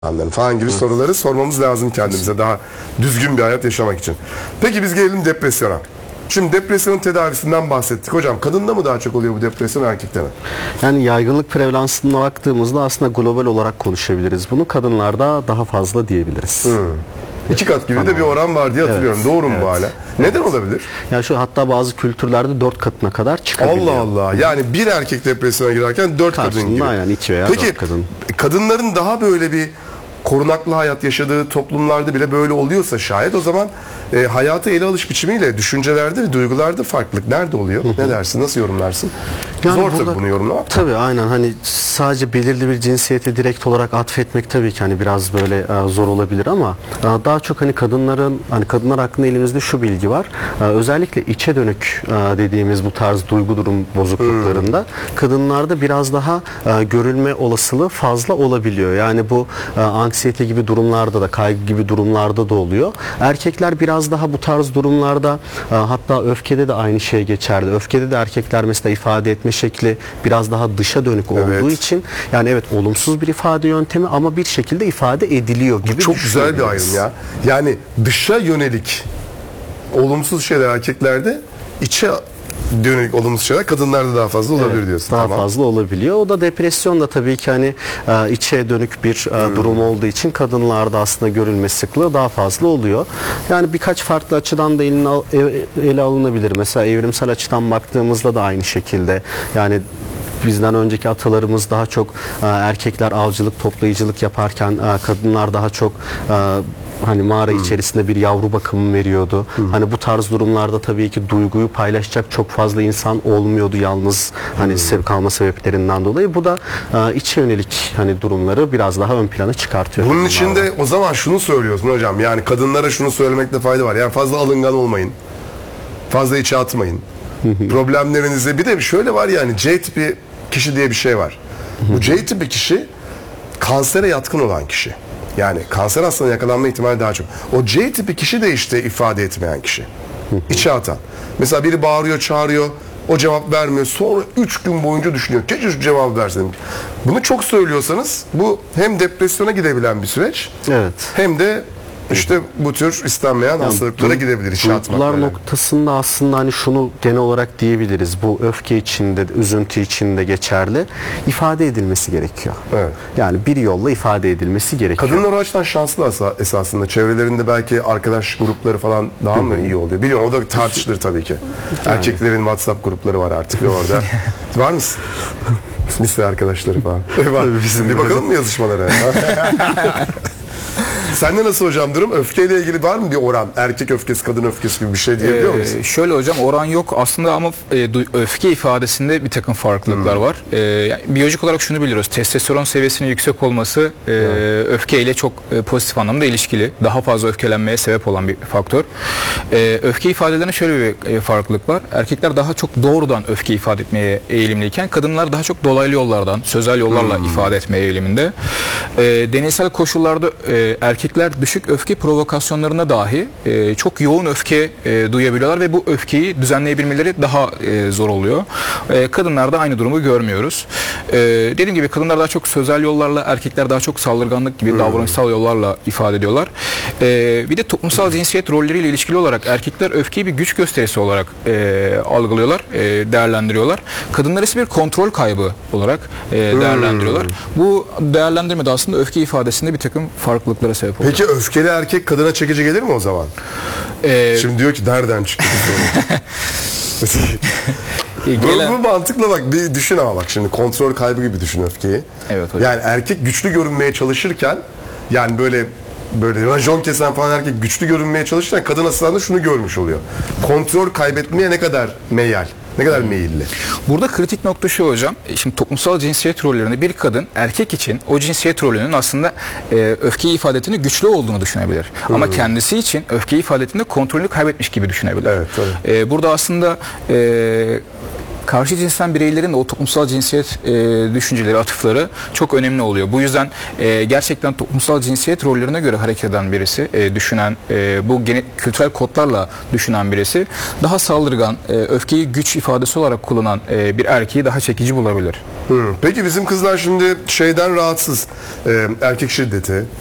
falan gibi soruları sormamız lazım kendimize daha düzgün bir hayat yaşamak için. Peki biz gelelim depresyona. Şimdi depresyonun tedavisinden bahsettik. Hocam kadında mı daha çok oluyor bu depresyon, erkekte mi? Yani yaygınlık prevalansına baktığımızda aslında global olarak konuşabiliriz. Bunu kadınlarda daha fazla diyebiliriz. 2 kat gibi de bir oran var diye hatırlıyorum. Evet. Doğru mu bu hala? Neden olabilir? Yani şu hatta bazı kültürlerde 4 katına kadar çıkabiliyor. Allah Allah. Yani bir erkek depresyona girerken 4 kadın gibi. Karşında yani 2 veya Peki 4 kadın. kadınların daha böyle bir korunaklı hayat yaşadığı toplumlarda bile böyle oluyorsa şayet o zaman hayatı ele alış biçimiyle düşüncelerde ve duygularda farklılık nerede oluyor? Ne dersin? Nasıl yorumlarsın? Yani Zor burada, tabii bunu yorumlamak. Tabii aynen, hani sadece belirli bir cinsiyete direkt olarak atfetmek tabii ki hani biraz böyle zor olabilir ama daha çok hani kadınlar hakkında elimizde şu bilgi var. Özellikle içe dönük dediğimiz bu tarz duygu durum bozukluklarında kadınlarda biraz daha görülme olasılığı fazla olabiliyor. Yani bu anksiyete gibi durumlarda da, kaygı gibi durumlarda da oluyor. Erkekler biraz daha bu tarz durumlarda, hatta öfkede de aynı şey geçerli. Öfkede de erkekler mesela ifade etme şekli biraz daha dışa dönük olduğu için yani evet olumsuz bir ifade yöntemi ama bir şekilde ifade ediliyor gibi. Çok güzel bir ayrım ya. Yani dışa yönelik olumsuz şeyler erkeklerde, içe dönük olumsuz şeyler kadınlarda daha fazla olabilir diyorsun. Daha fazla olabiliyor. O da depresyon da tabii ki hani içe dönük bir durum olduğu için kadınlarda aslında görülme sıklığı daha fazla oluyor. Yani birkaç farklı açıdan da ele alınabilir. Mesela evrimsel açıdan baktığımızda da aynı şekilde. Yani bizden önceki atalarımız daha çok erkekler avcılık, toplayıcılık yaparken kadınlar daha çok hani mağara içerisinde bir yavru bakımı veriyordu. Hani bu tarz durumlarda tabii ki duyguyu paylaşacak çok fazla insan olmuyordu yalnız hani kalma sebeplerinden dolayı. Bu da içe yönelik hani durumları biraz daha ön plana çıkartıyor. Bunun için de o zaman şunu söylüyorsun hocam. Yani kadınlara şunu söylemekte fayda var. Yani fazla alıngan olmayın. Fazla içe atmayın. Problemlerinize bir de şöyle var yani C tipi kişi diye bir şey var. Bu C tipi kişi kansere yatkın olan kişi. Yani kanser hastalığına yakalanma ihtimali daha çok. O C tipi kişi de işte ifade etmeyen kişi. İçe atan. Mesela biri bağırıyor, çağırıyor. O cevap vermiyor. Sonra 3 gün boyunca düşünüyor. Keşke şu cevap versin. Bunu çok söylüyorsanız bu hem depresyona gidebilen bir süreç. Evet. Hem de işte bu tür istenmeyen hastalıklara gidebilir. Duygular noktasında aslında hani şunu genel olarak diyebiliriz. Bu öfke içinde, üzüntü içinde geçerli. İfade edilmesi gerekiyor. Evet. Yani bir yolla ifade edilmesi gerekiyor. Kadınlar o açıdan şanslı esasında. Çevrelerinde belki arkadaş grupları falan daha mı iyi oluyor? Biliyorum o da tartışılır tabii ki. Erkeklerin WhatsApp grupları var artık ve orada. Var mısın? Lise arkadaşları falan. Bir bakalım mı yazışmalara? Sende nasıl hocam durum? Öfkeyle ilgili var mı bir oran? Erkek öfkesi, kadın öfkesi gibi bir şey diyebiliyor musun? Şöyle hocam, oran yok aslında ama öfke ifadesinde bir takım farklılıklar var. Yani biyolojik olarak şunu biliyoruz. Testosteron seviyesinin yüksek olması öfkeyle çok pozitif anlamda ilişkili. Daha fazla öfkelenmeye sebep olan bir faktör. Öfke ifadelerinde şöyle bir farklılık var. Erkekler daha çok doğrudan öfke ifade etmeye eğilimliyken kadınlar daha çok dolaylı yollardan, sözel yollarla ifade etmeye eğiliminde. Deneysel koşullarda erkekler düşük öfke provokasyonlarına dahi çok yoğun öfke duyabiliyorlar ve bu öfkeyi düzenleyebilmeleri daha zor oluyor. Kadınlarda aynı durumu görmüyoruz. Dediğim gibi kadınlar daha çok sözel yollarla, erkekler daha çok saldırganlık gibi davranışsal yollarla ifade ediyorlar. Bir de toplumsal cinsiyet rolleriyle ilişkili olarak erkekler öfkeyi bir güç gösterisi olarak algılıyorlar, değerlendiriyorlar. Kadınlar ise bir kontrol kaybı olarak değerlendiriyorlar. Bu değerlendirmede aslında öfke ifadesinde bir takım farklılıklara sebep oluyor. Peki öfkeli erkek kadına çekici gelir mi o zaman? Şimdi diyor ki nereden çıktı? Bu mantıkla bak bir düşün ama bak şimdi kontrol kaybı gibi düşün öfkeyi. Evet hocam. Yani erkek güçlü görünmeye çalışırken yani böyle rajon kesen falan erkek güçlü görünmeye çalışırken kadın aslında şunu görmüş oluyor. Kontrol kaybetmeye ne kadar meyil. Ne kadar meyilli. Burada kritik nokta şu hocam. Şimdi toplumsal cinsiyet rollerinde bir kadın erkek için o cinsiyet rolünün aslında öfkeyi ifade ettiğinde güçlü olduğunu düşünebilir. Ama kendisi için öfkeyi ifade ettiğinde kontrolünü kaybetmiş gibi düşünebilir. Evet, tabii. Burada aslında karşı cinsten bireylerin de o toplumsal cinsiyet düşünceleri, atıfları çok önemli oluyor. Bu yüzden gerçekten toplumsal cinsiyet rollerine göre hareket eden birisi, düşünen, bu kültürel kodlarla düşünen birisi daha saldırgan, öfkeyi güç ifadesi olarak kullanan bir erkeği daha çekici bulabilir. Peki bizim kızlar şimdi şeyden rahatsız. Erkek şiddeti,